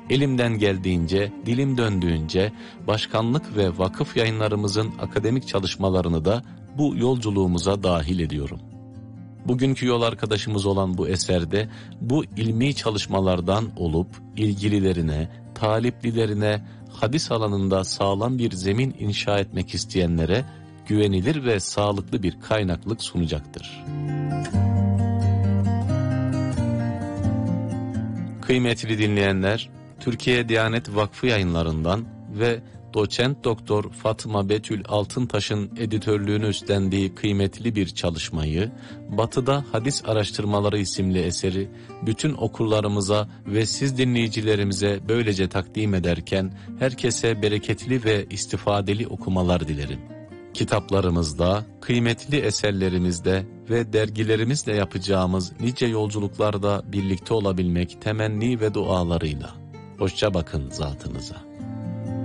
Elimden geldiğince, dilim döndüğünce başkanlık ve vakıf yayınlarımızın akademik çalışmalarını da bu yolculuğumuza dahil ediyorum. Bugünkü yol arkadaşımız olan bu eserde bu ilmi çalışmalardan olup ilgililerine, taliplilerine, hadis alanında sağlam bir zemin inşa etmek isteyenlere güvenilir ve sağlıklı bir kaynaklık sunacaktır. Kıymetli dinleyenler, Türkiye Diyanet Vakfı yayınlarından ve Doçent Doktor Fatma Betül Altıntaş'ın editörlüğünü üstlendiği kıymetli bir çalışmayı, Batı'da Hadis Araştırmaları isimli eseri bütün okurlarımıza ve siz dinleyicilerimize böylece takdim ederken herkese bereketli ve istifadeli okumalar dilerim. Kitaplarımızda, kıymetli eserlerimizde ve dergilerimizle yapacağımız nice yolculuklarda birlikte olabilmek temenni ve dualarıyla. Hoşça bakın zatınıza.